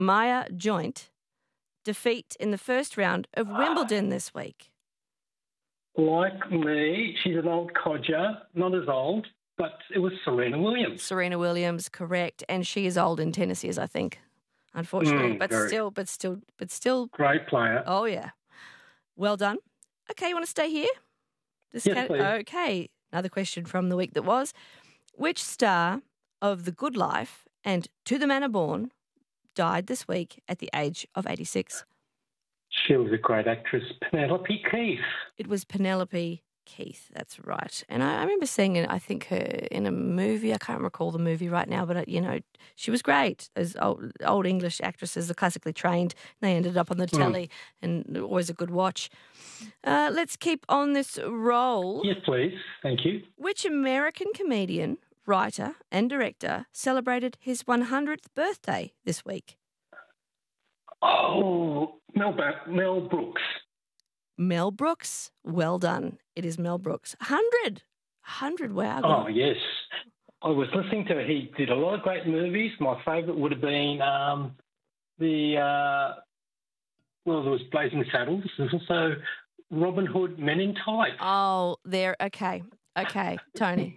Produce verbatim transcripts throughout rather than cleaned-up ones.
Maya Joint defeat in the first round of Wimbledon this week? Like me, she's an old codger, not as old, but it was Serena Williams. Serena Williams, correct. And she is old in tennis years, I think, unfortunately. Mm, but very. still, but still, but still. Great player. Oh, yeah. Well done. Okay, you want to stay here? This Yes, cat- please. Okay. Another question from the week that was. Which star of The Good Life and To the Manor Born died this week at the age of eighty-six? She was a great actress, Penelope Keith. It was Penelope Keith, that's right. And I, I remember seeing, it, I think, her in a movie. I can't recall the movie right now, but, uh, you know, she was great. Those old, old English actresses are classically trained. They ended up on the telly mm. and always a good watch. Uh, let's keep on this roll. Yes, please. Thank you. Which American comedian, writer and director celebrated his one hundredth birthday this week? Oh, Mel, ba- Mel Brooks. Mel Brooks. Well done. It is Mel Brooks. one hundred. one hundred, wow. Oh, yes. I was listening to, he did a lot of great movies. My favourite would have been um, the, uh, well, there was Blazing Saddles. There's also Robin Hood, Men in Tights. Oh, there, okay. Okay, Tony.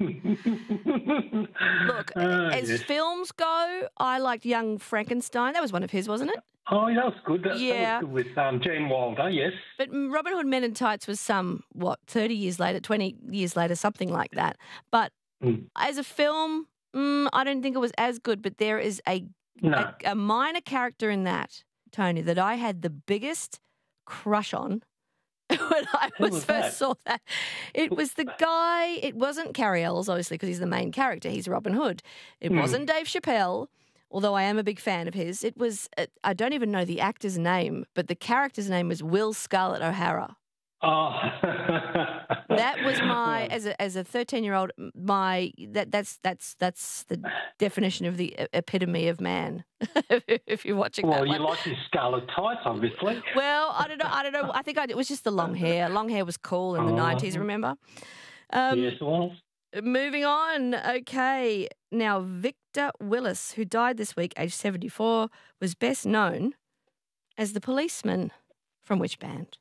Look, uh, as yes. films go, I liked Young Frankenstein. That was one of his, wasn't it? Oh, that was good. That, yeah. that was good with um, Gene Wilder, yes. But Robin Hood Men in Tights was some, what, thirty years later, twenty years later, something like that. But mm. as a film, mm, I don't think it was as good, but there is a, no. a a minor character in that, Tony, that I had the biggest crush on when I was, was first that? saw that. It was the guy, it wasn't Cary Elwes, obviously, because he's the main character. He's Robin Hood. It mm. wasn't Dave Chappelle, although I am a big fan of his. It was, uh, I don't even know the actor's name, but the character's name was Will Scarlett O'Hara. Oh. That was my, as a as a thirteen-year-old, my, that that's that's that's the definition of the epitome of man, if you're watching well, that Well, you one. like his scarlet tights, obviously. Well, I don't know, I don't know. I think I, it was just the long hair. Long hair was cool in the oh. nineties, remember? Um, yes, it was. Moving on. Okay. Now, Victor Willis, who died this week, age seventy-four, was best known as the policeman from which band?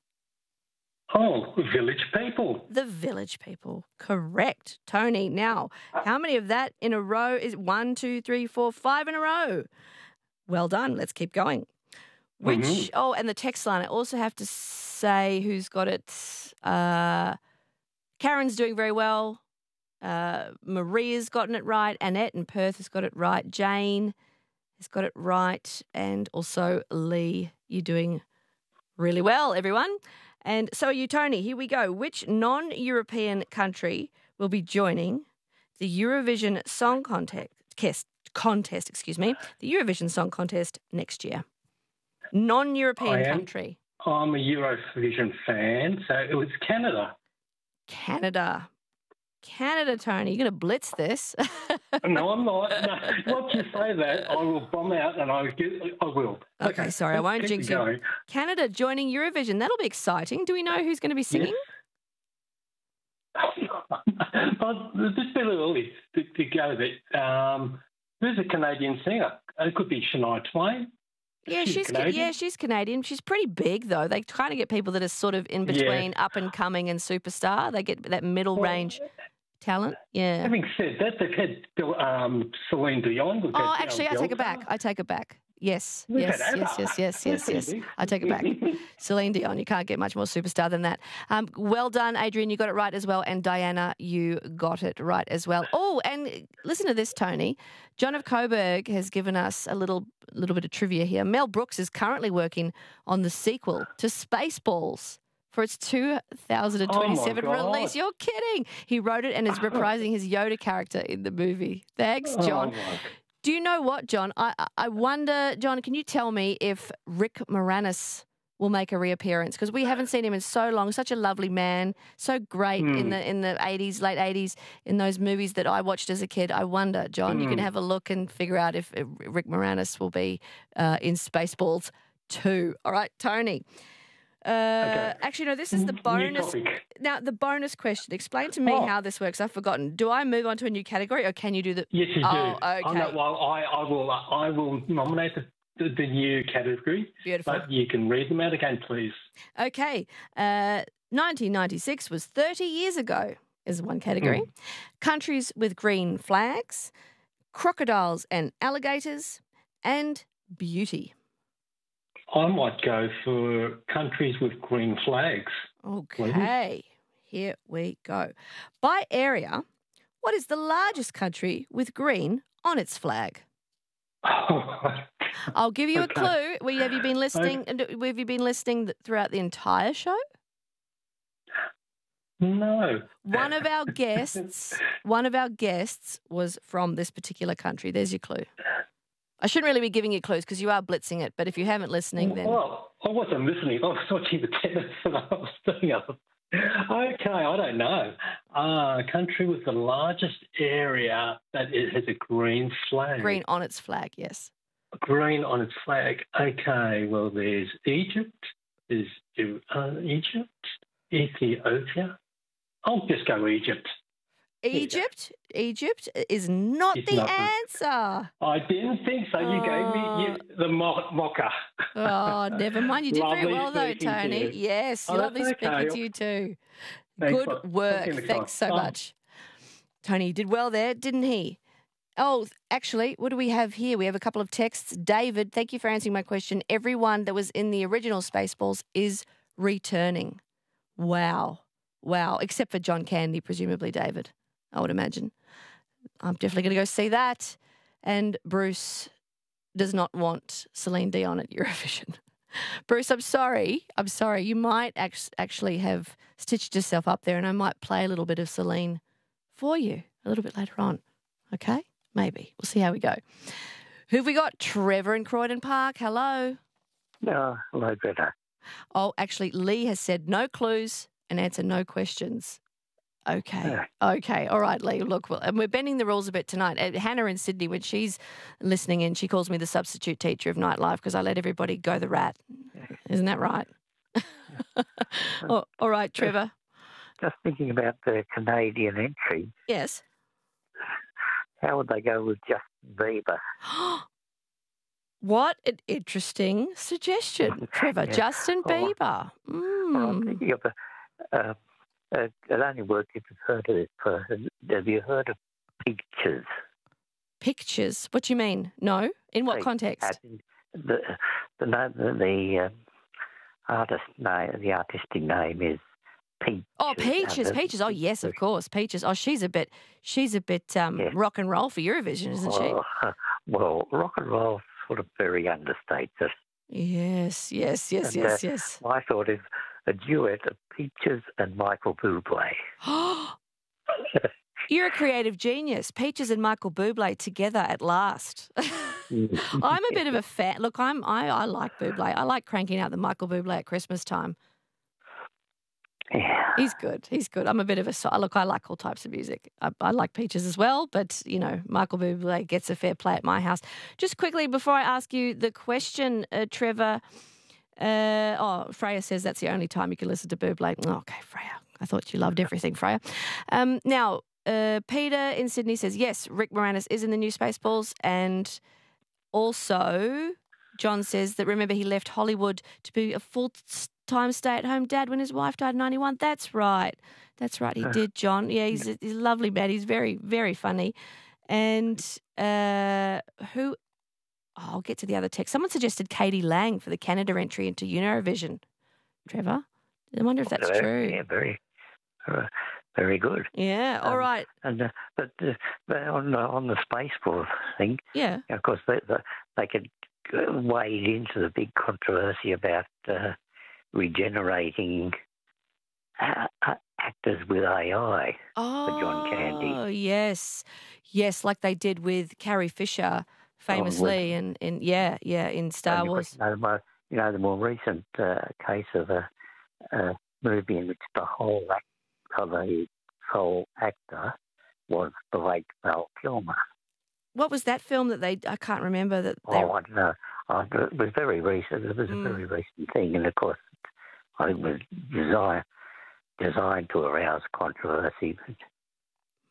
Oh, Village People. The Village People. Correct, Tony. Now, how many of that in a row is one, two, three, four, five in a row? Well done. Let's keep going. Which, mm-hmm. oh, and the text line, I also have to say who's got it. Uh, Karen's doing very well. Uh, Maria's gotten it right. Annette in Perth has got it right. Jane has got it right. And also Lee, you're doing really well, everyone. And so are you, Tony. Here we go. Which non-European country will be joining the Eurovision Song Contest, contest, excuse me, the Eurovision Song Contest next year? Non-European country. I'm a Eurovision fan, so it was Canada. Canada. Canada, Tony. You're going to blitz this. No, I'm not. No. Once you say that, I will bomb out and I, get, I will. Okay, okay sorry, I won't jinx you. Canada joining Eurovision. That'll be exciting. Do we know who's going to be singing? Yes. But it's a bit early to, to go there. Um, who's a Canadian singer? It could be Shania Twain. Yeah, she's, she's yeah, she's Canadian. She's pretty big, though. They kind of get people that are sort of in between yeah. up and coming and superstar. They get that middle well, range talent. Yeah. Having said that, they've had um, Celine Dion. Oh, actually, I take it back. I take it back. Yes, We've yes, yes, yes, yes, yes, yes. I take it back. Celine Dion, you can't get much more superstar than that. Um, well done, Adrian. You got it right as well. And Diana, you got it right as well. Oh, and listen to this, Tony. John of Coburg has given us a little little bit of trivia here. Mel Brooks is currently working on the sequel to Spaceballs for its two thousand twenty-seven oh release. You're kidding. He wrote it and is reprising his Yoda character in the movie. Thanks, John. Oh Do you know what, John? I I wonder, John, can you tell me if Rick Moranis will make a reappearance? Because we haven't seen him in so long. Such a lovely man, so great mm. in the in the eighties, late eighties, in those movies that I watched as a kid. I wonder, John, mm. you can have a look and figure out if Rick Moranis will be uh, in Spaceballs two. All right, Tony. Uh, okay. Actually, no, this is the bonus. Now, the bonus question. Explain to me oh. how this works. I've forgotten. Do I move on to a new category or can you do the... Yes, you oh, do. Okay. Oh, no, well, I, I, will, I will nominate the the, the new category. Beautiful. But you can read them out again, please. Okay. Uh, nineteen ninety-six was thirty years ago is one category. Mm. Countries with green flags, crocodiles and alligators, and beauty. I might go for countries with green flags. Okay. Please. Here we go. By area, what is the largest country with green on its flag? I'll give you okay. a clue. Have you been listening? Okay. Have you been listening throughout the entire show? No. One of our guests, one of our guests was from this particular country. There's your clue. I shouldn't really be giving you clues because you are blitzing it. But if you haven't listening, then well, I wasn't listening. I was watching the tennis and I was doing it. Okay, I don't know. Uh, a country with the largest area that it has a green flag. Green on its flag, yes. Green on its flag. Okay, well, there's Egypt. There's uh, Egypt, Ethiopia. I'll just go Egypt. Egypt? Egypt is not it's the not answer. I didn't think so. You oh. gave me you, the mo- mocha. Oh, never mind. You did very well, though, Tony. To yes, oh, lovely okay. speaking to you too. Thanks Good for, work. Thanks so oh. much. Tony, you did well there, didn't he? Oh, actually, what do we have here? We have a couple of texts. David, thank you for answering my question. Everyone that was in the original Spaceballs is returning. Wow. Wow. Except for John Candy, presumably, David. I would imagine. I'm definitely going to go see that. And Bruce does not want Celine Dion at Eurovision. Bruce, I'm sorry. I'm sorry. You might actually have stitched yourself up there and I might play a little bit of Celine for you a little bit later on. Okay? Maybe. We'll see how we go. Who have we got? Trevor in Croydon Park. Hello. No, hello, better. Oh, actually, Lee has said no clues and answer no questions. Okay. Yeah. Okay. All right, Lee. Look, well, and we're bending the rules a bit tonight. Uh, Hannah in Sydney, when she's listening in, she calls me the substitute teacher of Nightlife because I let everybody go the rat. Isn't that right? oh, all right, Trevor. Just, just thinking about the Canadian entry. Yes. How would they go with Justin Bieber? What an interesting suggestion, Trevor. Yeah. Justin Bieber. Oh, mm. well, I'm thinking of a... Uh, Uh, it only works if you've heard of this person. Have you heard of Pictures? Pictures? What do you mean? No? In what the, context? The the the, the um, artist name, the artistic name is Peaches. Oh, Peaches, Peaches. Oh, yes, of course, Peaches. Oh, she's a bit, she's a bit um, yeah. rock and roll for Eurovision, isn't she? Oh, well, rock and roll sort of very understates it. Yes, yes, yes, and, yes, uh, yes. My thought is a duet of Peaches and Michael Bublé. You're a creative genius. Peaches and Michael Bublé together at last. I'm a bit of a fan. Look, I'm I, I like Bublé. I like cranking out the Michael Bublé at Christmas time. Yeah. He's good. He's good. I'm a bit of a... Look, I like all types of music. I, I like Peaches as well, but, you know, Michael Bublé gets a fair play at my house. Just quickly, before I ask you the question, uh, Trevor... Uh, oh, Freya says that's the only time you can listen to Bublé. Oh, okay, Freya. I thought you loved everything, Freya. Um, now, uh, Peter in Sydney says, yes, Rick Moranis is in the new Spaceballs. And also, John says that, remember, he left Hollywood to be a full-time stay-at-home dad when his wife died in ninety-one. That's right. That's right, he did, John. Yeah, he's a, he's a lovely man. He's very, very funny. And uh, who... Oh, I'll get to the other text. Someone suggested Katie Lang for the Canada entry into Eurovision. Trevor, I wonder if that's very, true. Yeah, very, uh, very good. Yeah, all um, right. And uh, but, uh, but on uh, on the Spaceballs thing, yeah, of course they they, they could wade into the big controversy about uh, regenerating uh, actors with A I oh, for John Candy. Oh yes, yes, like they did with Carrie Fisher. Famously, and in, in yeah, yeah, in Star Wars. You know, the, you know, the more recent uh, case of a, a movie in which the whole act of the sole actor was the late Val Kilmer. What was that film that they? I can't remember that. They... Oh, I don't know. Oh, it was very recent. It was mm. a very recent thing, and of course, I think it was designed designed to arouse controversy. But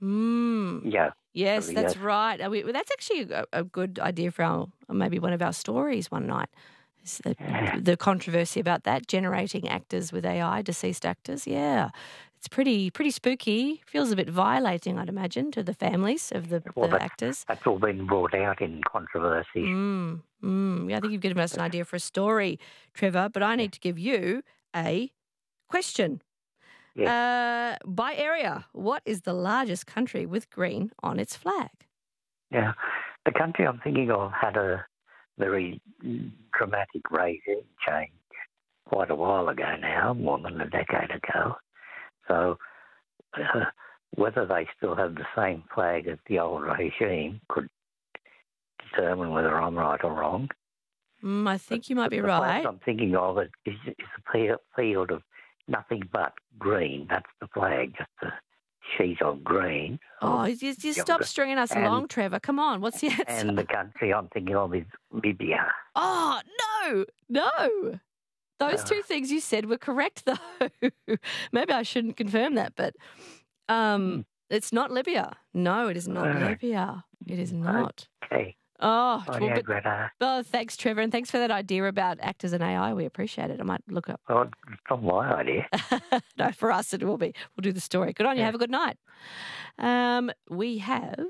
Mm. Yeah. Yes, So, that's yes. right. Uh, we- That's actually a, a good idea for our maybe one of our stories one night. Is the, Yeah. the controversy about that, generating actors with A I, deceased actors. Yeah, it's pretty pretty spooky. Feels a bit violating, I'd imagine, to the families of the, Well, the that's, actors. that's all been brought out in controversy. Mm, mm. Yeah, I think you've given us an idea for a story, Trevor, but I need to give you a question. Yes. Uh, by area, what is the largest country with green on its flag? Yeah. The country I'm thinking of had a very dramatic regime change quite a while ago now, more than a decade ago. So uh, whether they still have the same flag as the old regime could determine whether I'm right or wrong. Mm, I think you might be the right. flag I'm thinking of is, is a field, field of nothing but green. That's the flag, just a sheet of green. Oh, you, you Yeah, stop but- stringing us and- along, Trevor. Come on, what's the answer? And the country I'm thinking of is Libya. Oh, no, no. Those Uh. two things you said were correct, though. Maybe I shouldn't confirm that, but um, it's not Libya. No, it is not Uh. Libya. It is not. Okay. Oh, Oh, well, yeah, but- Greta. oh, thanks, Trevor, and thanks for that idea about actors and A I. We appreciate it. I might look up. Well, it's not my idea. No, for us it will be. We'll do the story. Good on you. Yeah. Have a good night. Um, we have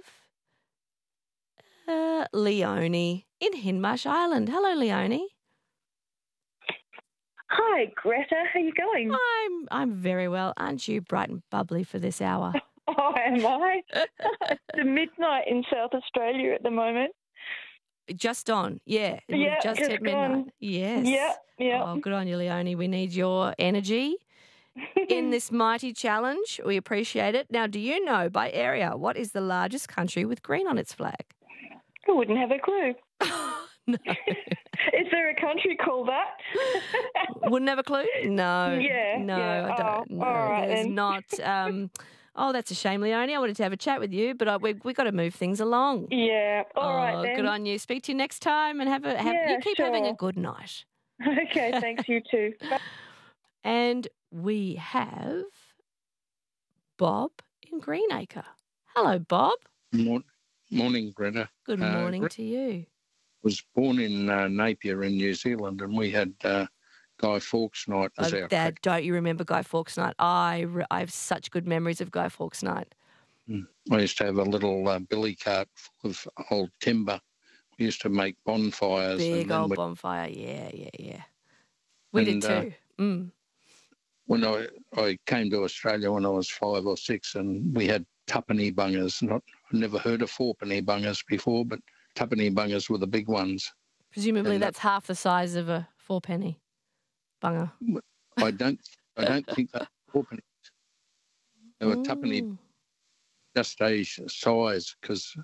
uh, Leonie in Hindmarsh Island. Hello, Leonie. Hi, Greta. How you going? I'm I'm very well. Aren't you bright and bubbly for this hour? Oh, am I? It's the midnight in South Australia at the moment. Just on, yeah. We've Yeah, just, just hit midnight. gone. Yes. Yeah, yeah. Oh, good on you, Leonie. We need your energy in this mighty challenge. We appreciate it. Now, do you know by area what is the largest country with green on its flag? I wouldn't have a clue. No. Is there a country called that? Wouldn't have a clue? No. Yeah, No, yeah. I don't. Oh, no, all right there's then. not. Um, oh, that's a shame, Leonie. I wanted to have a chat with you, but I, we we got to move things along. Yeah. All oh, right then. good on you. Speak to you next time, and have a have. Yeah, you keep having a sure. good night. Okay, thanks, you too. And we have Bob in Greenacre. Hello, Bob. Mor- Morning, Greta. Good Uh, morning Gre- to you. Was born in uh, Napier in New Zealand, and we had uh, Guy Fawkes Night as Oh, our Dad, crack. don't you remember Guy Fawkes Night? I, re- I have such good memories of Guy Fawkes Night. I used to have a little uh, billy cart full of old timber. We used to make bonfires. Big and then old we- bonfire. Yeah, yeah, yeah. We And, did uh, too. Mm. When I, I came to Australia when I was five or six, and we had tuppenny bungers. Not, I'd never heard of fourpenny bungers before, but tuppenny bungers were the big ones. Presumably and that- that's half the size of a four penny bunger. I don't, I don't think they were fourpenny. They were tuppenny, Ooh. just a size, because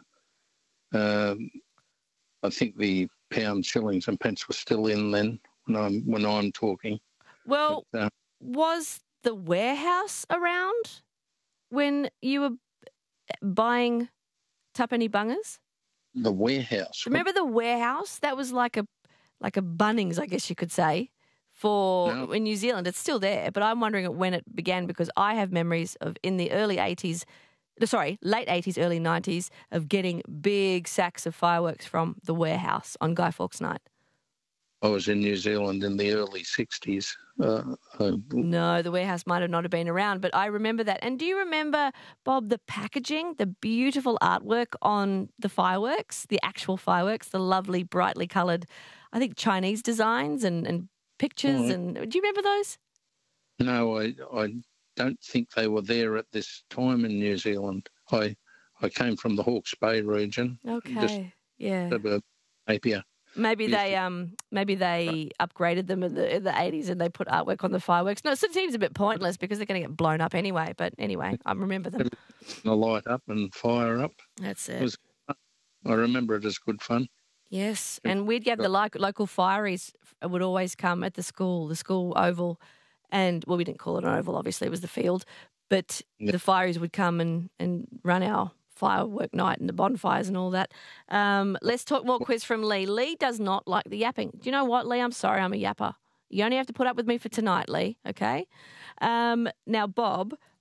um, I think the pound, shillings, and pence were still in then when I'm when I'm talking. Well, But, uh, was the warehouse around when you were buying tuppenny bungers? the warehouse. Remember the warehouse? That was like a like a Bunnings, I guess you could say, for No. in New Zealand. It's still there, but I'm wondering when it began because I have memories of in the early eighties, sorry, late eighties, early nineties of getting big sacks of fireworks from the warehouse on Guy Fawkes Night. I was in New Zealand in the early sixties. Uh, uh, No, the warehouse might have not have been around, but I remember that. And do you remember, Bob, the packaging, the beautiful artwork on the fireworks, the actual fireworks, the lovely, brightly coloured, I think Chinese designs and, and pictures? Mm. And do you remember those? no, I I don't think they were there at this time in New Zealand. I I came from the Hawke's Bay region, Okay, Just- yeah. suburb Napier. Maybe Yes. they um maybe they upgraded them in the in the eighties and they put artwork on the fireworks. No, it seems a bit pointless because they're going to get blown up anyway. But anyway, I remember them. The light up and fire up. That's it. It was I remember it as good fun. Yes, and we'd get the lo- local fireys would always come at the school, the school oval, and well, we didn't call it an oval, obviously it was the field, but Yeah. the fireys would come and, and run our firework night and the bonfires and all that. Um, let's talk more quiz from Lee. Lee does not like the yapping. Do you know what, Lee? I'm sorry, I'm a yapper. You only have to put up with me for tonight, Lee, okay? Um, now, Bob,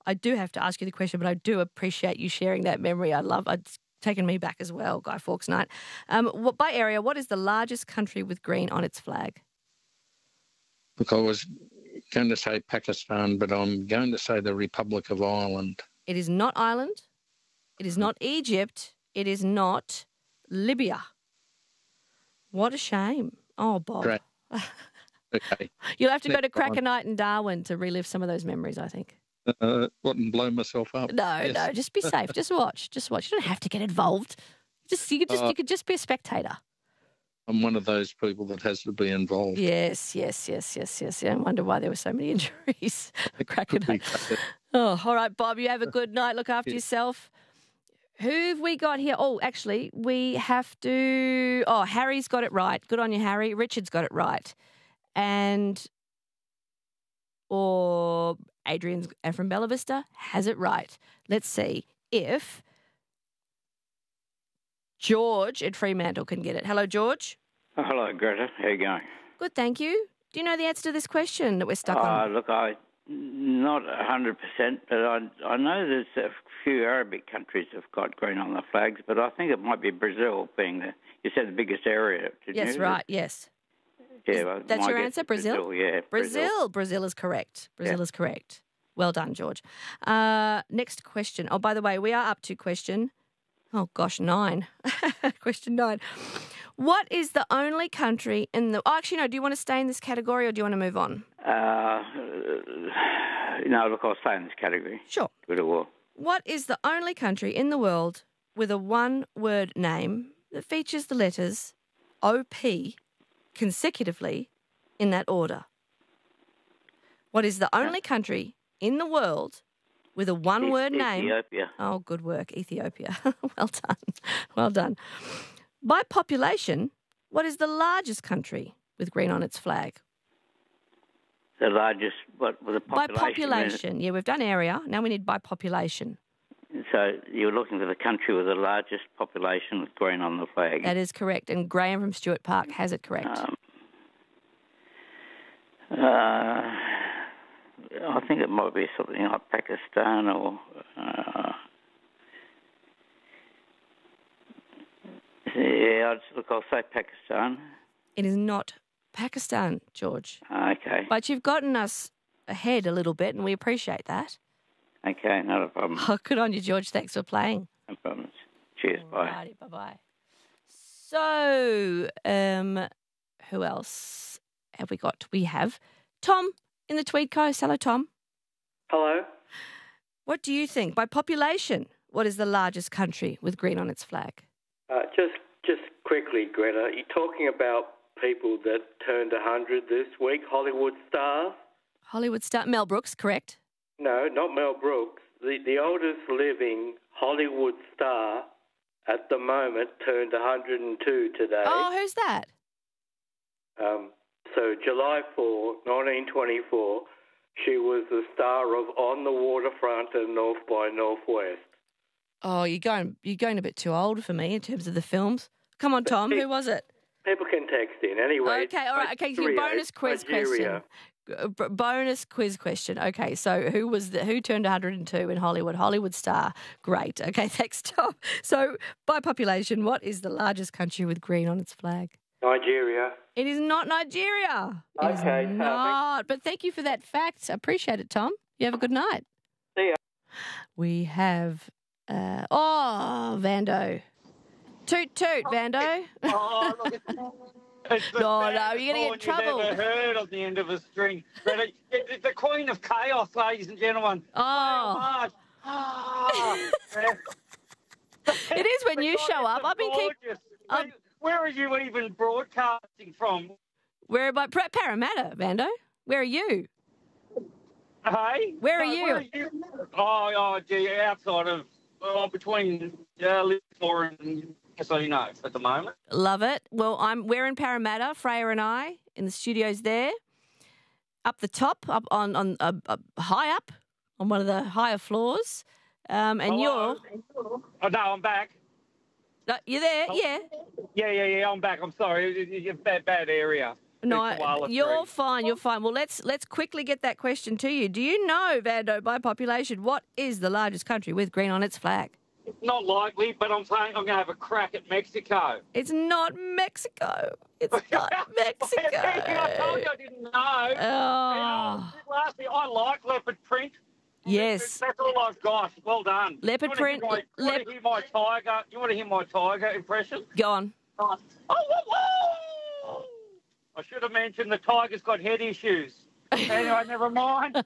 I do have to ask you the question, but I do appreciate you sharing that memory. I love it's taken me back as well, Guy Fawkes Night. Um, what, by area, what is the largest country with green on its flag? Look, I was going to say Pakistan, but I'm going to say the Republic of Ireland. It is not Ireland. It is not Egypt. It is not Libya. What a shame. Oh, Bob. Great. Okay. You'll have to Next go to Cracker one. Night in Darwin to relive some of those memories, I think. Uh, wouldn't blow myself up. No, Yes. no, just be safe. Just watch. Just watch. You don't have to get involved. Just you could just Uh, you could just be a spectator. I'm one of those people that has to be involved. Yes, yes, yes, yes, yes. Yeah, I wonder why there were so many injuries. Cracker Could be Night. cracker. Oh, all right, Bob. You have a good night. Look after Yeah. yourself. Who've we got here? Oh, actually, we have to. Oh, Harry's got it right. Good on you, Harry. Richard's got it right, and or Adrian's and from Bella Vista has it right. Let's see if George at Fremantle can get it. Hello, George. Oh, hello, Greta. How you going? Good, thank you. Do you know the answer to this question that we're stuck Uh, on? look, I not a hundred percent, but I I know there's a few Arabic countries have got green on the flags, but I think it might be Brazil being the you said the biggest area. Didn't Yes, you? right. Yes. Yeah, well, That's my your guess answer, is Brazil? Yeah, Brazil. Brazil is correct. Brazil Yeah. is correct. Well done, George. Uh, next question. Oh, by the way, we are up to question, oh gosh, nine. Question nine. What is the only country in the... Oh, actually, no, do you want to stay in this category or do you want to move on? Uh, no, look, I'll stay in this category. Sure. Good or war. What is the only country in the world with a one-word name that features the letters O P consecutively in that order? What is the only country in the world with a one-word name? Ethiopia. Oh, good work, Ethiopia. Well done. Well done. By population, what is the largest country with green on its flag? The largest, what, with a By population? population. Yeah, we've done area. Now we need by population. So you're looking for the country with the largest population with green on the flag. That is correct. And Graham from Stuart Park has it correct. Um, uh, I think it might be something like Pakistan or. Uh, yeah, I'd, look, I'll say Pakistan. It is not Pakistan, George. Okay. But you've gotten us ahead a little bit, and we appreciate that. Okay, not a problem. Oh, good on you, George. Thanks for playing. No problems. Cheers. Bye. Righty, bye-bye. So, um, who else have we got? We have Tom in the Tweed Coast. Hello, Tom. Hello. What do you think? By population, what is the largest country with green on its flag? Uh, just just quickly, Greta, you're talking about people that turned one hundred this week, Hollywood stars? Hollywood star Mel Brooks, correct? No, not Mel Brooks. The, the oldest living Hollywood star at the moment turned one hundred two today. Oh, who's that? Um, so July fourth, nineteen twenty-four, she was the star of On the Waterfront and North by Northwest. Oh, you're going you're going a bit too old for me in terms of the films. Come on, Tom. Who was it? People can text in anyway. Okay, all right. Okay, your Nigeria, bonus quiz Nigeria. question. B- bonus quiz question. Okay, so who was the, who turned one hundred two in Hollywood? Hollywood star. Great. Okay, thanks, Tom. So, by population, what is the largest country with green on its flag? Nigeria. It is not Nigeria. It is Okay, perfect. not. But thank you for that fact. I appreciate it, Tom. You have a good night. See ya. We have uh, oh Vando. Toot toot, Vando. Oh, look, it's, it's the No, no, saddest you're gonna get in horn trouble. You've ever heard of the end of a string. But it, it, it's the Queen of Chaos, ladies and gentlemen. Oh. March. Ah, It is when you God, show it's up. I've been keep. gorgeous. I've- Where, where are you even broadcasting from? Where about Par- Parramatta, Vando? Where are you? Hey? Where are No, you? Where are you? Oh, oh, gee, outside of, oh, between uh, Lismore and Casino at the moment. Love it. Well, I'm we're in Parramatta, Freya and I, in the studios there. Up the top, up on on uh, uh, high up on one of the higher floors. Um, and Hello? you're Oh, no, I'm back. uh, you're there, yeah. Yeah, yeah, yeah, I'm back. I'm sorry. It- it- It's a bad, bad area. No, two koala you're three. fine. You're fine. Well, let's let's quickly get that question to you. Do you know, Vando, by population, what is the largest country with green on its flag? Not likely, but I'm saying I'm going to have a crack at Mexico. It's not Mexico. It's not Mexico. I told you I didn't know. Oh. And lastly, I like leopard print. Yes. That's all I've got. Well done. Leopard you print. Want to Lep- hear my tiger? You want to hear my tiger impression? Go on. Oh, whoa, whoa. I should have mentioned the tiger's got head issues. Anyway, never mind.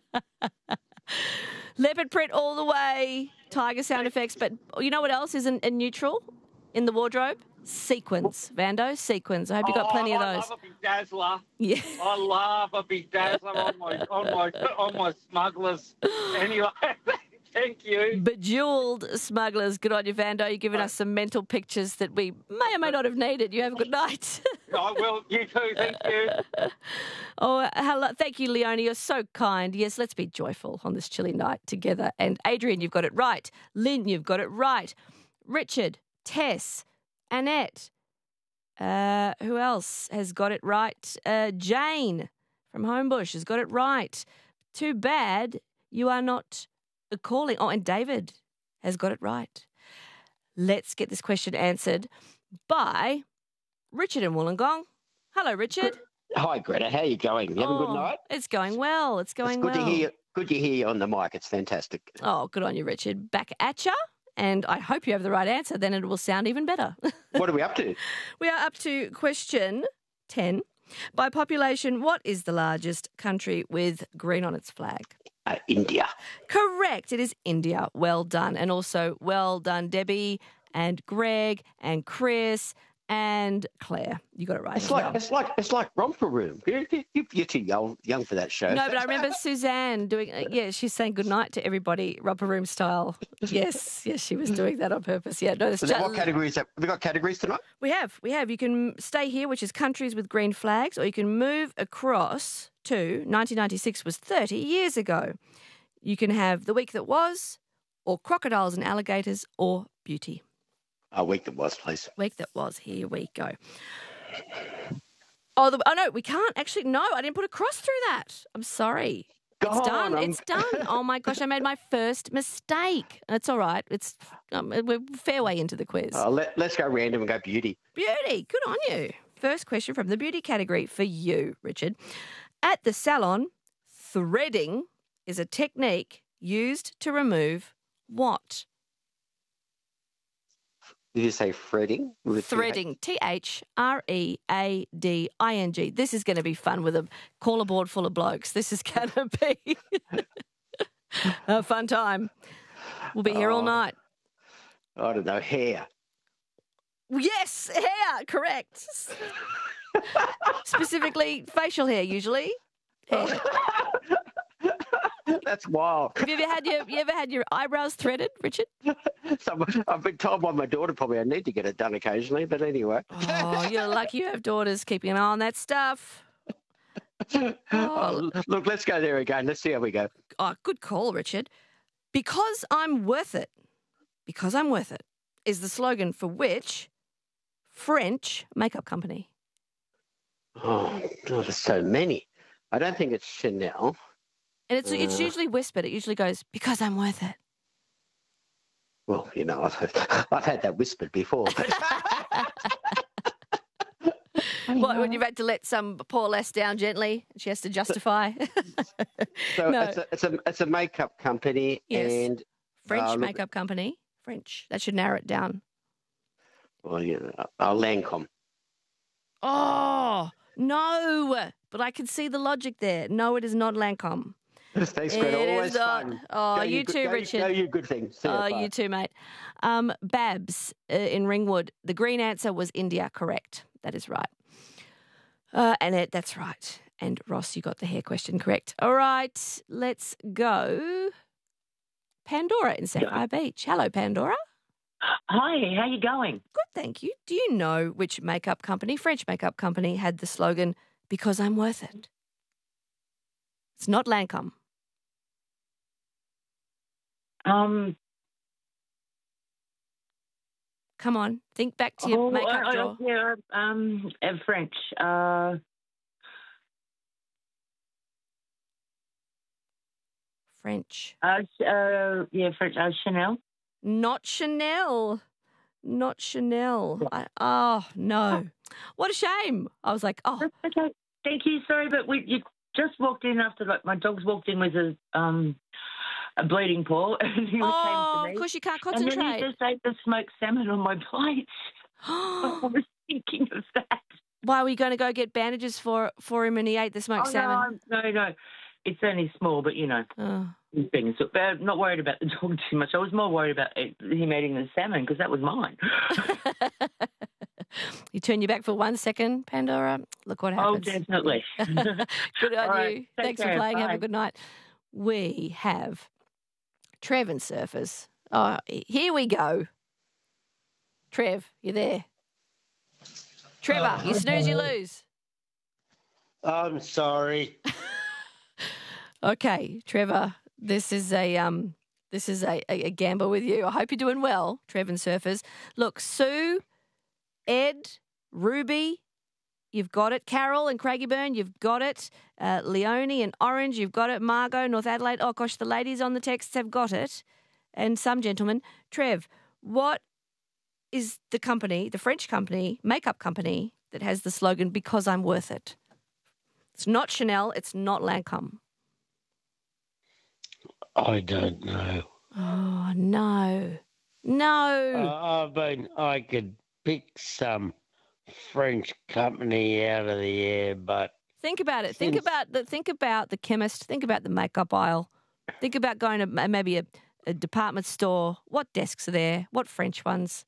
Leopard print all the way. Tiger sound effects. But you know what else isn't a neutral in the wardrobe? Sequins, Vando. Sequins. I hope you got Oh, plenty of I those. love a big dazzler. Yeah. I love a big dazzler on my on my on my smugglers. Anyway, thank you. Bejeweled smugglers. Good on you, Vando. You're giving us some mental pictures that we may or may not have needed. You have a good night. I will. You too. Thank you. Oh, hello. Thank you, Leonie. You're so kind. Yes, let's be joyful on this chilly night together. And Adrian, you've got it right. Lynn, you've got it right. Richard, Tess, Annette. Uh, who else has got it right? Uh, Jane from Homebush has got it right. Too bad you are not calling. Oh, and David has got it right. Let's get this question answered by Richard in Wollongong. Hello, Richard. Hi, Greta. How are you going? You having a good Oh, night? It's going well. It's going it's good well. to hear. Good to hear you on the mic. It's fantastic. Oh, good on you, Richard. Back at ya. And I hope you have the right answer. Then it will sound even better. What are we up to? We are up to question ten. By population, what is the largest country with green on its flag? Uh, India. Correct. It is India. Well done. And also, well done, Debbie and Greg and Chris and Claire. You got it right. It's as like well. it's like it's like Romper Room. You're, you're, you're too young young for that show. No, but I remember Suzanne doing, uh, yeah, she's saying goodnight to everybody, romper room style. Yes, yes, she was doing that on purpose. Yeah, no, that's So just, what categories have we got? Categories tonight? we have, we have. You can stay here, which is countries with green flags, or you can move across to nineteen ninety-six was thirty years ago. You can have the week that was, or crocodiles and alligators, or beauty. A week that was, please. Week that was. Here we go. Oh, the, oh no, we can't actually. No, I didn't put a cross through that. I'm sorry. Go It's done. on, I'm- It's done. Oh my gosh, I made my first mistake. It's all right. It's um, we're fair way into the quiz. Uh, let, let's go random and go beauty. Beauty. Good on you. First question from the beauty category for you, Richard. At the salon, threading is a technique used to remove what? Did you say threading? With two Threading. T H R E A D I N G. This is going to be fun with a caller board full of blokes. This is going to be a fun time. We'll be here all Oh. night. I don't know, hair. Yes, hair, correct. Specifically facial hair, usually. Hair. That's wild. Have you ever had your you ever had your eyebrows threaded, Richard? So I've been told by my daughter probably I need to get it done occasionally, but anyway. Oh, you're lucky you have daughters keeping an eye on that stuff. Oh, look, let's go there again. Let's see how we go. Oh, good call, Richard. Because I'm worth it. Because I'm worth it is the slogan for which French makeup company? Oh, God, there's so many. I don't think it's Chanel. And it's it's Uh. usually whispered. It usually goes, because I'm worth it. Well, you know, I've heard, I've had that whispered before. What, when you've had to let some poor lass down gently, she has to justify. So No. it's, a, it's a it's a makeup company, Yes. and French Uh, look- makeup company. French. That should narrow it down. well, you know, uh, Lancome. Oh, no. But I can see the logic there. No, it is not Lancome. Thanks, Greta. It is Always not. fun. Oh, Go you good- too, go, Richard. Go you good thing. See Oh, ya, bye. you too, mate. Um, Babs uh, in Ringwood. The green answer was India. Correct. That is right. Uh, Annette, that's right. And Ross, you got the hair question correct. All right, let's go. Pandora in Sapphire Beach. Hello, Pandora. Hi, how you going? Good, thank you. Do you know which makeup company, French makeup company, had the slogan, because I'm worth it? It's not Lancome. Um, Come on, think back to your oh, makeup uh, drawer. uh, yeah, um, uh, French. Uh, French. Uh, uh, yeah, French. Uh, Chanel. Not Chanel. Not Chanel. I, oh, no. What a shame. I was like, oh. That's okay. Thank you. Sorry, but we you just walked in after, like, my dog's walked in with a um a bleeding paw, and he Oh, came to me. of course you can't And then concentrate. he just ate the smoked salmon on my plate. I was thinking of that. Why were you going to go get bandages for, for him and he ate the smoked oh, salmon? No, no, no. It's only small, but, you know. Oh. Things. But I'm not worried about the dog too much. I was more worried about it, him eating the salmon because that was mine. You turn your back for one second, Pandora. Look what happens. Oh, definitely. Good on All right, you. take Thanks care. for playing. Have Bye. a good night. We have Trev and Surfers. Oh, here we go. Trev, you there? Trevor, you snooze, you lose. I'm sorry. Okay, Trevor, this is a um, this is a, a, a gamble with you. I hope you're doing well, Trev and Surfers. Look, Sue, Ed, Ruby, you've got it. Carol and Craigieburn, you've got it. Uh, Leonie and Orange, you've got it. Margot, North Adelaide. Oh gosh, the ladies on the texts have got it, and some gentlemen. Trev, what is the company, the French company, makeup company that has the slogan "Because I'm worth it"? It's not Chanel. It's not Lancome. I don't know. Oh, no. No. Uh, I mean, I could pick some French company out of the air, but think about it. Think since- about the think about the chemist. Think about the makeup aisle. Think about going to ma- maybe a, a department store. What desks are there? What French ones?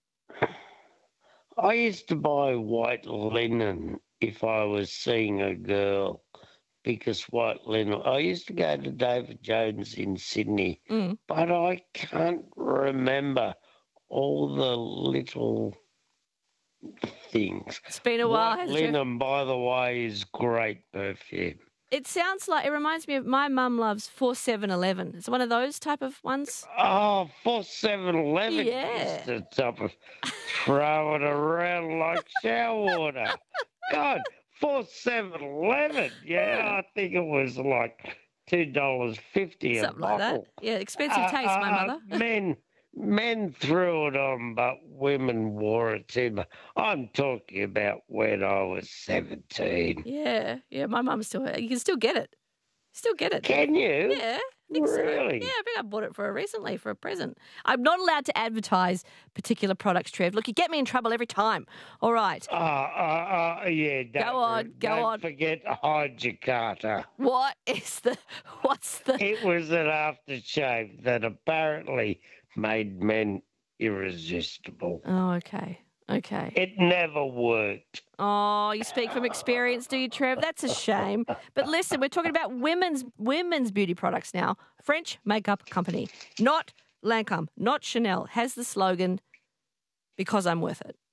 I used to buy white linen if I was seeing a girl, because white linen. I used to go to David Jones in Sydney, Mm. but I can't remember all the little things. It's been a while, White hasn't it? linen, by the way, is great perfume. It sounds like, it reminds me of, my mum loves four seven eleven. It's one of those type of ones. Oh, for seven eleven, Yeah. used to top of throw it around like shower water. God, for seven eleven, yeah, I think it was like two dollars fifty a Something like that. bottle. Yeah, expensive Uh, taste, my uh, mother. Men, men threw it on, but women wore it too. I'm talking about when I was seventeen. Yeah, yeah, my mum still, you can still get it. Still get it. Can you? Yeah, I think so. Really? Yeah, I think I bought it for her recently for a present. I'm not allowed to advertise particular products, Trev. Look, you get me in trouble every time. All right. Uh, uh, uh, yeah, don't, on, go don't on. forget Hydrocata. What is the, what's the... It was an aftershave that apparently made men irresistible. Oh, okay. Okay. It never worked. Oh, you speak from experience, do you, Trev? That's a shame. But listen, we're talking about women's women's beauty products now. French makeup company, not Lancome, not Chanel, has the slogan, "Because I'm worth it."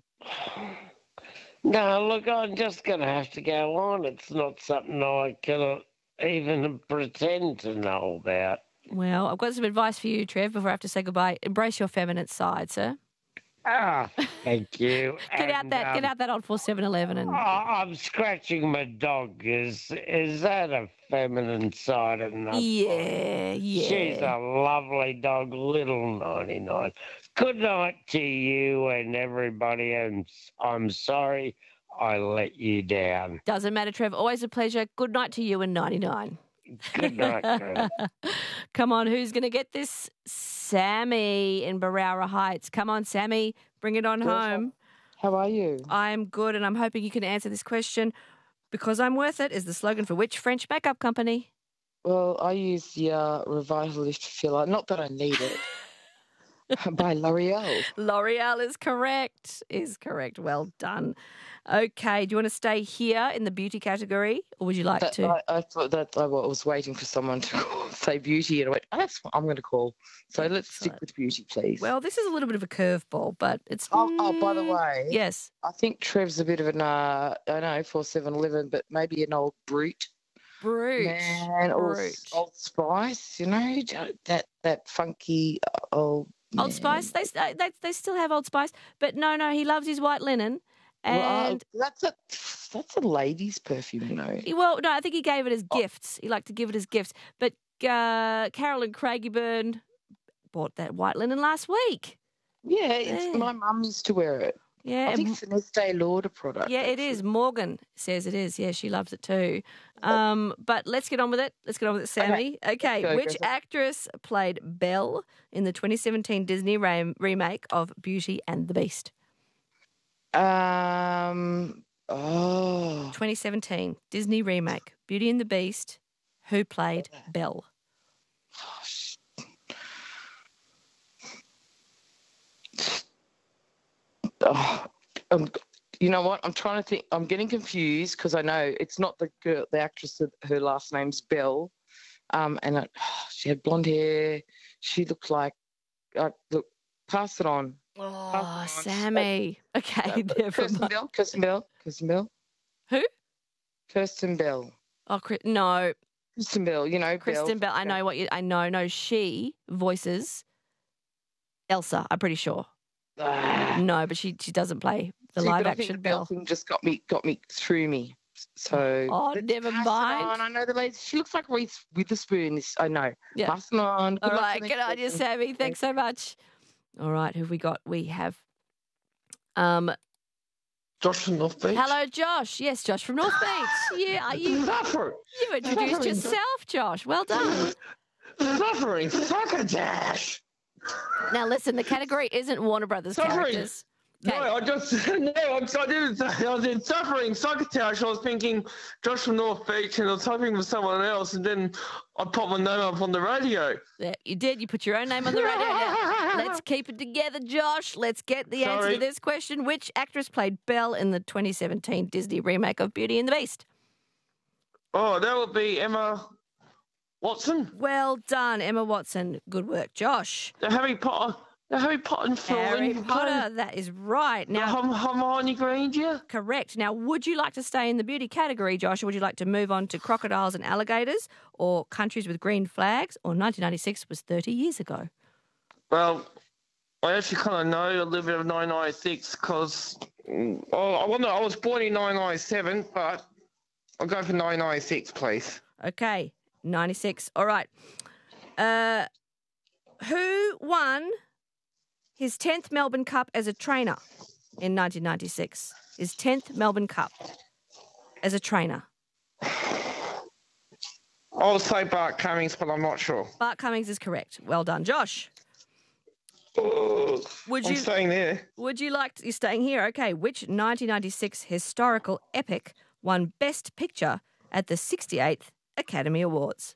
No, look, I'm just going to have to go on. It's not something I can even pretend to know about. Well, I've got some advice for you, Trev, before I have to say goodbye. Embrace your feminine side, sir. Ah, thank you. Get out And, that, get um, out that old four seven eleven and... Oh, I'm scratching my dog. Is is that a feminine side enough? Yeah, yeah. She's a lovely dog, little ninety-nine. Good night to you and everybody, and I'm sorry I let you down. Doesn't matter, Trev. Always a pleasure. Good night to you and ninety-nine. Good night, Trevor. Come on, who's going to get this? Sammy in Barara Heights. Come on, Sammy, bring it on Yes, home. How are you? I'm good, and I'm hoping you can answer this question. Because I'm worth it is the slogan for which French makeup company? Well, I use the uh, Revitalist filler. Not that I need it. By L'Oreal. L'Oreal is correct. Is correct. Well done. Okay, do you want to stay here in the beauty category, or would you like That, to? I, I thought that I was waiting for someone to call, say beauty, and I went, oh, that's what I'm going to call. So let's stick with beauty, please. Well, this is a little bit of a curveball, but it's. Oh, oh, by the way. Yes. I think Trev's a bit of an, uh, I know, for seven eleven, but maybe an old brute. Brute. Man, or Brute. Old Spice, you know, that, that funky old. Old man. Spice, they, they they still have Old Spice, but no, no, he loves his white linen, and Well, uh, that's a that's a lady's perfume, you know. he- well, no, I think he gave it as gifts. He liked to give it as gifts, but uh, Carolyn Craigieburn bought that white linen last week. Yeah, it's, Yeah. my mum used to wear it. Yeah, I think and- it's an Estee Lauder product. Yeah, it is. Morgan says it is. Yeah, she loves it too. Um, but let's get on with it. Let's get on with it, Sammy. Okay, Okay. Go, which go. actress played Belle in the twenty seventeen Disney ra- remake of Beauty and the Beast? Um. Oh. twenty seventeen Disney remake, Beauty and the Beast. Who played Belle? Oh, um, you know what? I'm trying to think. I'm getting confused because I know it's not the girl, the actress. That her last name's Belle, um, and it, she had blonde hair. She looked like. Uh, look, pass it on. Oh, Sammy. Okay, never Kirsten mind. Bell. Kirsten Bell. Kirsten Bell. Who? Kirsten Bell. Oh, Chris, no. Kristen Bell. You know, Kristen Bell. I know what you. I know. No, she voices Elsa. I'm pretty sure. No, but she she doesn't play the See, live but I think action the Bell Belle. thing just got me got me through me. So Oh, let's never pass it mind. on. I know the lady. She looks like Reese Witherspoon. This I know. Yeah. Pass it on. Good All luck right, for good next on you, question. Sammy. Thanks so much. All right, who have we got? We have um Josh from North Beach. hello, Josh. Yes, Josh from North Beach. Yeah, are you Suffering. you introduced Suffering. yourself, Josh. Well done. Suffering. Succotash. Now listen, the category isn't Warner Brothers Suffering. characters. No, I just no, I, I didn't. I was in suffering, succotash. I was thinking Josh from North Beach, and I was hoping for someone else, and then I popped my name up on the radio. Yeah, you did. You put your own name on the radio. Now, let's keep it together, Josh. Let's get the answer Sorry. to this question. Which actress played Belle in the twenty seventeen Disney remake of Beauty and the Beast? Oh, that would be Emma Watson. Well done, Emma Watson. Good work, Josh. The Harry Potter. The Harry Potter film. Harry and you Potter, play that is right. the Now, Herm- Hermione Granger. correct. Now, would you like to stay in the beauty category, Josh, or would you like to move on to crocodiles and alligators, or countries with green flags, or nineteen ninety-six was thirty years ago? Well, I actually kind of know a little bit of nine ninety-six because oh, I wonder. I was born in nine ninety-seven, but I'll go for nine ninety-six, please. Okay, ninety-six. All right. Uh, who won his tenth Melbourne Cup as a trainer in nineteen ninety-six? His tenth Melbourne Cup as a trainer. I'll say Bart Cummings, but I'm not sure. Bart Cummings is correct. Well done, Josh. Ugh, Would I'm you- staying there. Would you like to, you're staying here? Okay. Which nineteen ninety-six historical epic won Best Picture at the sixty-eighth Academy Awards?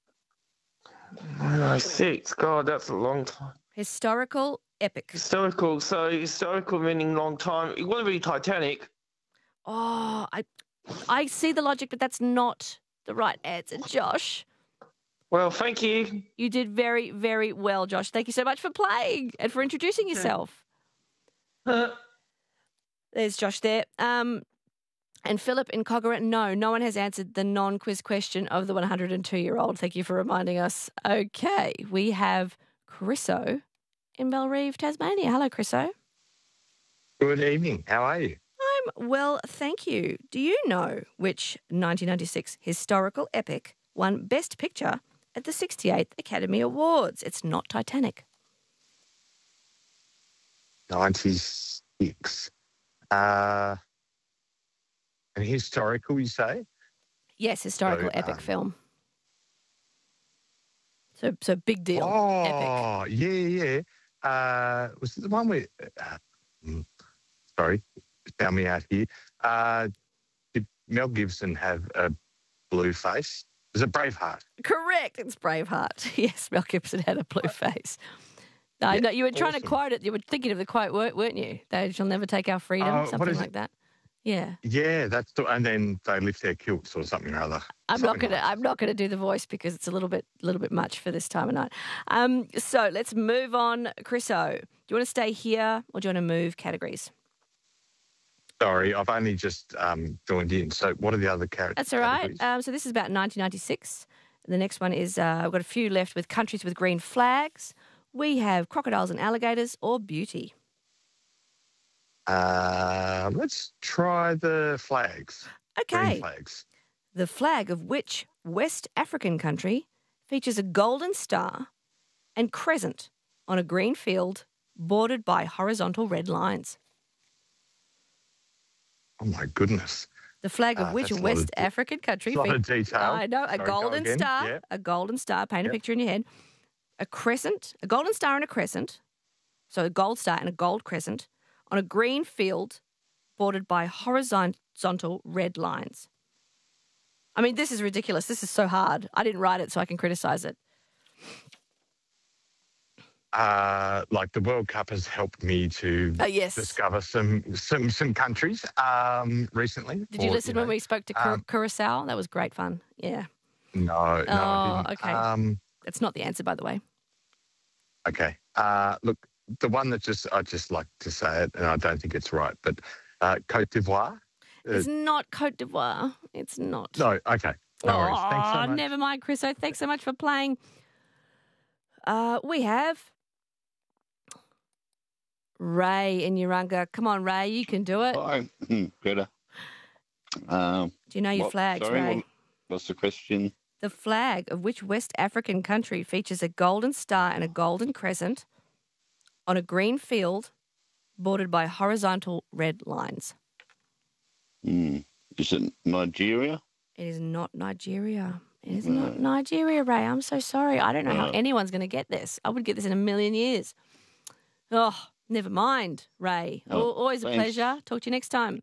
nine ninety-six. God, that's a long time. Historical epic. Historical. So historical meaning long time. It wouldn't be Titanic. Oh, I, I see the logic, but that's not the right answer, Josh. Well, thank you. You did very, very well, Josh. Thank you so much for playing and for introducing yourself. Uh, There's Josh there. Um, and Philip in Coggera, no, no one has answered the non-quiz question of the one hundred two-year-old. Thank you for reminding us. Okay, we have Chriso in Bellerive, Tasmania. Hello, Chriso. Good evening. How are you? I'm well, thank you. Do you know which nineteen ninety-six historical epic won Best Picture at the sixty-eighth Academy Awards? It's not Titanic. ninety-six. Uh, and historical, you say? Yes, historical So, epic um, film. So, so big deal. Epic. Oh, yeah, yeah. Uh, was it the one where... Uh, mm, sorry, found me out here. Uh, did Mel Gibson have a blue face? Was it Braveheart? Correct. It's Braveheart. Yes, Mel Gibson had a blue face. I Yeah, know you were trying to awesome. quote it. You were thinking of the quote, weren't weren't you? They shall never take our freedom, Oh, what something is like it? that. Yeah. Yeah, that's the... And then they lift their kilts or something or other. I'm not Something gonna. I'm not gonna do the voice because it's a little bit, little bit much for this time of night. Um, so let's move on, Chriso. Do you want to stay here or do you want to move categories? Sorry, I've only just um, joined in. So what are the other characters? That's all right. Um, so this is about nineteen ninety-six. The next one is uh, I've got a few left with countries with green flags. We have crocodiles and alligators or beauty. Uh, let's try the flags. Okay. Green flags. The flag of which West African country features a golden star and crescent on a green field bordered by horizontal red lines? Oh, my goodness. The flag of Uh, which that's a lot of West de- African country? a lot fe- of detail. I know. A Sorry, go golden again. star. Yeah. A golden star. Paint a Yep. picture in your head. A crescent. A golden star and a crescent. So a gold star and a gold crescent on a green field bordered by horizontal red lines. I mean, this is ridiculous. This is so hard. I didn't write it, so I can criticise it. Uh, like the World Cup has helped me to Oh, yes. discover some some some countries um, recently. Did you or, listen know, when we spoke to Cur- um, Curacao? That was great fun. Yeah. No, no, Oh, I didn't. okay. Um, That's not the answer, by the way. okay. Uh, look, the one that just I just like to say it, and I don't think it's right, but uh, Cote d'Ivoire. Uh, It's not Cote d'Ivoire. It's not. no, okay. No worries. Thanks so Oh, much. never mind, Chriso. Thanks so much for playing. Uh, we have Ray in Urunga. Come on, Ray, you can do it. Hi, Greta. Um, Do you know your what- flags, sorry, Ray? what- what's the question? The flag of which West African country features a golden star and a golden crescent on a green field bordered by horizontal red lines? Hmm. Is it Nigeria? It is not Nigeria. It is No. not Nigeria, Ray. I'm so sorry. I don't know how No. anyone's going to get this. I would get this in a million years. Oh, never mind, Ray. Oh, Al- Always a thanks. pleasure. Talk to you next time.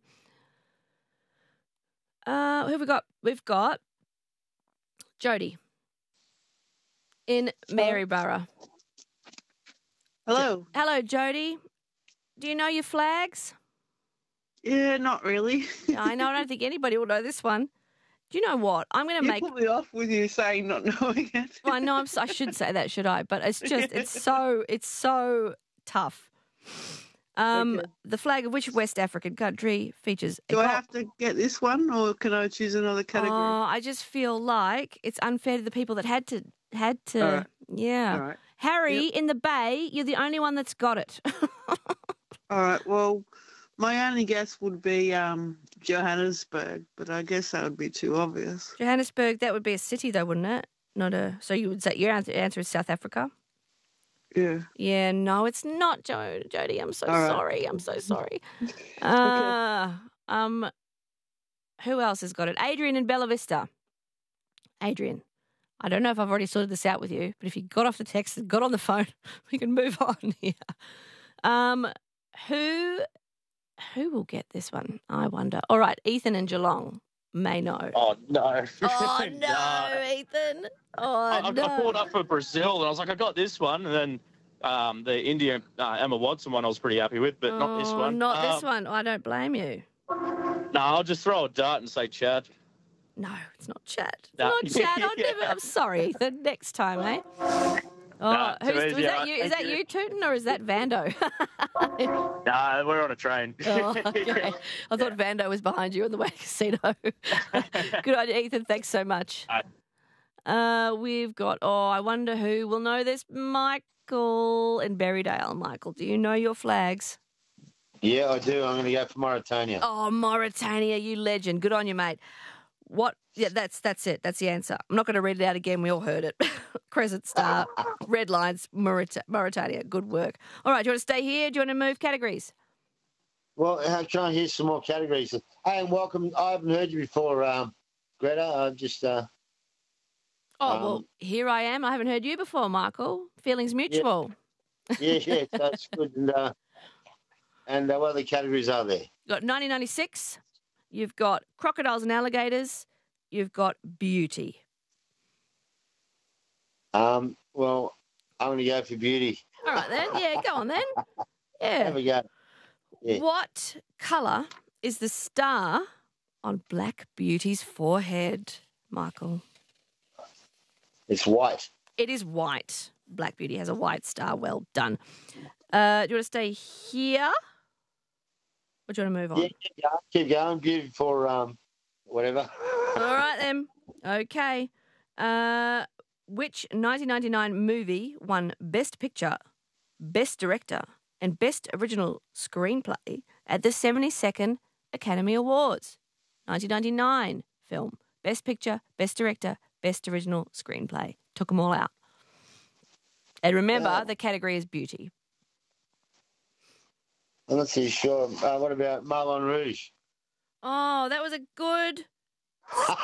Uh, who have we got? We've got Jody in Maryborough. Hello. Hello, Jody. Do you know your flags? Yeah, not really. I know. I don't think anybody will know this one. Do you know what? I'm going to You make. put me off with you saying not knowing it. Well, I know I'm, s- I should say that, should I? But it's just, it's so, it's so tough. Um, The flag of which West African country features? a Do I gold- have to get this one, or can I choose another category? Oh, I just feel like it's unfair to the people that had to, had to. All right. Yeah. All right. Harry Yep. in the Bay, you're the only one that's got it. All right. Well, my only guess would be um, Johannesburg, but I guess that would be too obvious. Johannesburg, that would be a city, though, wouldn't it? Not a. So you would say your answer, answer is South Africa. Yeah. Yeah, no, it's not, jo- Jody. I'm so All right. sorry. I'm so sorry. Uh, um, who else has got it? Adrian in Bella Vista. Adrian, I don't know if I've already sorted this out with you, but if you got off the text and got on the phone, we can move on here. Um, who who will get this one? I wonder. All right, Ethan in Geelong may know. Oh, no. Oh, no, Ethan. Oh, I, I, no. I pulled up for Brazil, and I was like, I got this one. And then um, the India uh, Emma Watson one I was pretty happy with, but not this Oh, one. Not this Um, one. I don't blame you. No, I'll just throw a dart and say Chad. No, it's not Chad. It's No. not Chad. I'll never, I'm sorry, Ethan. Next time, eh? Oh, Nah, too who's, was easy, that alright, you? Is thank that you. you, Tootin, or is that Vando? Nah, we're on a train. Oh, okay. I thought Vando was behind you on the way to casino. Good on you, Ethan. Thanks so much. Uh, we've got, oh, I wonder who will know this. Michael in Berrydale. Michael, do you know your flags? Yeah, I do. I'm going to go for Mauritania. Oh, Mauritania, you legend. Good on you, mate. What? Yeah, that's that's it. That's the answer. I'm not going to read it out again. We all heard it. Crescent star, red lines, Maurit- Mauritania. Good work. All right, do you want to stay here? Do you want to move categories? Well, I'll try and hear some more categories. Hey, and welcome. I haven't heard you before, um, Greta. I'm just. Uh, Oh, um, well, here I am. I haven't heard you before, Michael. Feelings mutual. yeah, yeah, that's good. And, uh, and uh, what other categories are there? You've got nineteen ninety-six. You've got crocodiles and alligators. You've got beauty. Um, well, I'm going to go for beauty. All right, then. Yeah, go on then. Yeah. Have a go. Yeah. What colour is the star on Black Beauty's forehead, Michael? It's white. It is white. Black Beauty has a white star. Well done. Uh, do you want to stay here? Or do you want to move on? Yeah, keep going. Keep going. Beauty for um, whatever. All right, then. Okay. Uh, which nineteen ninety-nine movie won Best Picture, Best Director, and Best Original Screenplay at the seventy-second Academy Awards? nineteen ninety-nine film. Best Picture, Best Director, Best Original Screenplay. Took them all out. And remember, Yeah. the category is beauty. I'm not too sure. Uh, what about Marlon Rouge? Oh, that was a good